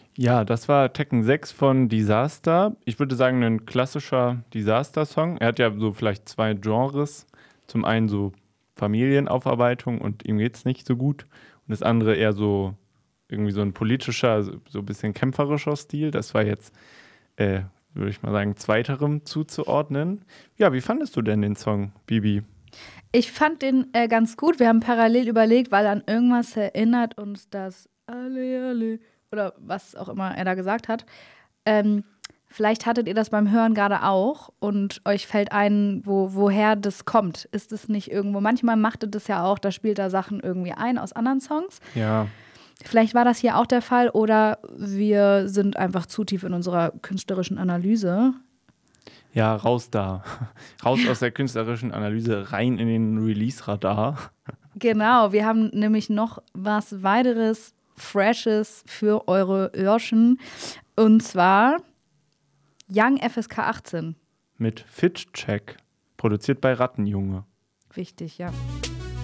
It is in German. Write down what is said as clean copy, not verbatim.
Ja, das war Tekken 6 von Disaster. Ich würde sagen, ein klassischer Disaster-Song. Er hat ja so vielleicht zwei Genres. Zum einen so Familienaufarbeitung und ihm geht's nicht so gut. Und das andere eher so irgendwie so ein politischer, so ein bisschen kämpferischer Stil. Das war jetzt, äh, würde ich mal sagen, zweiterem zuzuordnen. Ja, wie fandest du denn den Song, Bibi? Ich fand den ganz gut. Wir haben parallel überlegt, weil an irgendwas erinnert uns das alle, alle oder was auch immer er da gesagt hat. Ähm, Vielleicht hattet ihr das beim Hören gerade auch und euch fällt ein, woher das kommt. Ist es nicht irgendwo? Manchmal macht es das ja auch, da spielt er Sachen irgendwie ein aus anderen Songs. Ja, Vielleicht war das hier auch der Fall oder wir sind einfach zu tief in unserer künstlerischen Analyse. ja, raus da. Raus aus der künstlerischen Analyse, rein in den Release-Radar. Genau, wir haben nämlich noch was weiteres Freshes für eure Öhrchen. Und zwar Young FSK 18. Mit Fit Check, produziert bei Rattenjunge. Wichtig, ja.